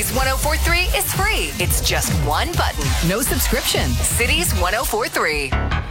Cities 1043 is free. It's just one button, no subscription. Cities 1043.